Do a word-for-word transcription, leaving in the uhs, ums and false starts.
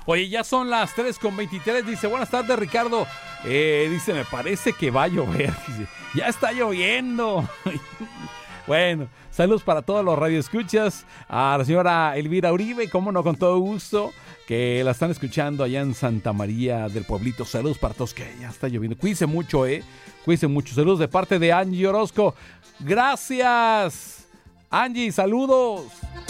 Oye, ya son las tres con veintitrés. Dice, buenas tardes, Ricardo. Eh, dice, me parece que va a llover. Dice, ya está lloviendo. Bueno, saludos para todos los radioescuchas. A la señora Elvira Uribe, cómo no, con todo gusto, que la están escuchando allá en Santa María del Pueblito. Saludos para todos, que ya está lloviendo. Cuídense mucho, eh. Cuídense mucho. Saludos de parte de Angie Orozco. Gracias, Angie, saludos.